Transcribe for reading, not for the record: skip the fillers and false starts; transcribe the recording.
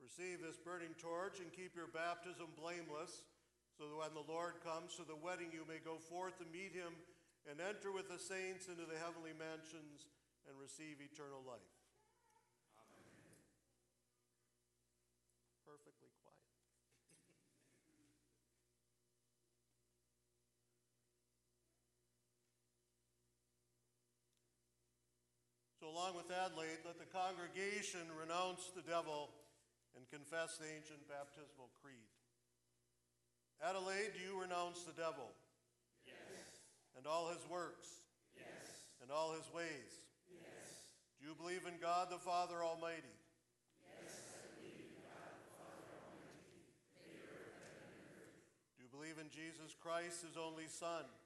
Receive this burning torch and keep your baptism blameless, so that when the Lord comes to the wedding you may go forth to meet him and enter with the saints into the heavenly mansions and receive eternal life. Amen. Perfectly quiet. So along with Adelaide, let the congregation renounce the devil and confess the ancient baptismal creed. Adelaide, do you renounce the devil? Yes. And all his works? Yes. And all his ways? Yes. Do you believe in God the Father Almighty? Yes, I believe in God the Father Almighty, maker of heaven and earth. Do you believe in Jesus Christ, his only Son?